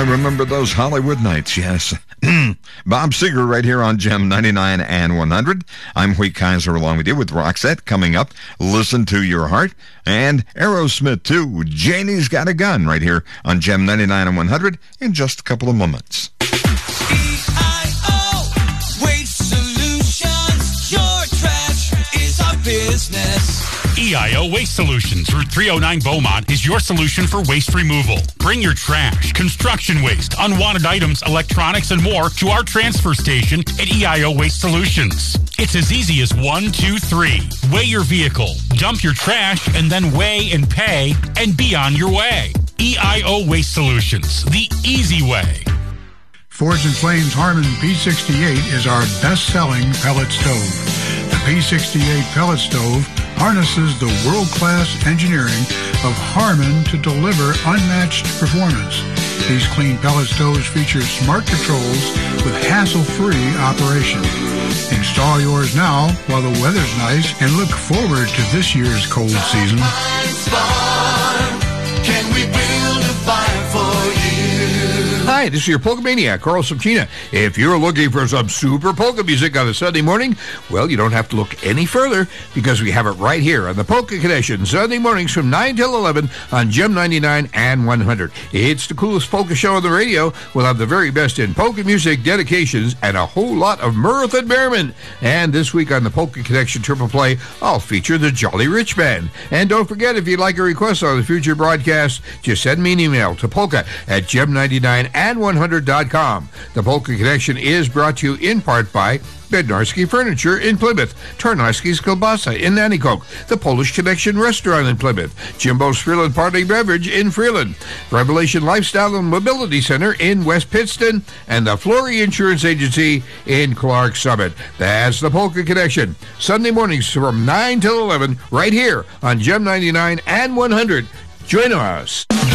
I remember those Hollywood nights, yes. Bob Seger right here on Gem 99 and 100. I'm Wheat Kaiser along with you with Roxette coming up. Listen to Your Heart. And Aerosmith, too. Janie's Got a Gun right here on Gem 99 and 100 in just a couple of moments. EIO Waste Solutions. Your trash is our business. EIO Waste Solutions, Route 309 Beaumont, is your solution for waste removal. Bring your trash, construction waste, unwanted items, electronics, and more to our transfer station at EIO Waste Solutions. It's as easy as 1, 2, 3. Weigh your vehicle, dump your trash, and then weigh and pay, and be on your way. EIO Waste Solutions, the easy way. Forge & Flame's Harmon P68 is our best-selling pellet stove. The P68 pellet stove harnesses the world-class engineering of Harmon to deliver unmatched performance. These clean pellet stoves feature smart controls with hassle-free operation. Install yours now while the weather's nice and look forward to this year's cold season. Can we build a fire for you? Hi, this is your Polka Maniac, Carl Subchina. If you're looking for some super polka music on a Sunday morning, well, you don't have to look any further because we have it right here on the Polka Connection, Sunday mornings from 9 till 11 on Gem 99 and 100. It's the coolest polka show on the radio. We'll have the very best in polka music, dedications, and a whole lot of mirth and merriment. And this week on the Polka Connection Triple Play, I'll feature the Jolly Rich Band. And don't forget, if you'd like a request on the future broadcast, just send me an email to polka@gem99and100.com. The Polka Connection is brought to you in part by Bednarski Furniture in Plymouth, Tarnowski's Kielbasa in Nanticoke, the Polish Connection Restaurant in Plymouth, Jimbo's Freeland Party Beverage in Freeland, Revelation Lifestyle and Mobility Center in West Pittston, and the Flory Insurance Agency in Clark Summit. That's the Polka Connection. Sunday mornings from 9 till 11 right here on Gem 99 and 100. Join us.